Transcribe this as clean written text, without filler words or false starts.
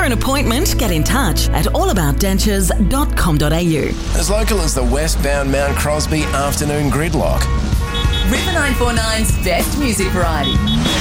an appointment, get in touch at allaboutdentures.com.au. As local as the westbound Mount Crosby afternoon gridlock. River 949's best music variety.